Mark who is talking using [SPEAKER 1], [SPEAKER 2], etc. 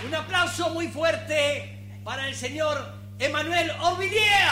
[SPEAKER 1] Un aplauso muy fuerte para el señor Emmanuel Orvillier.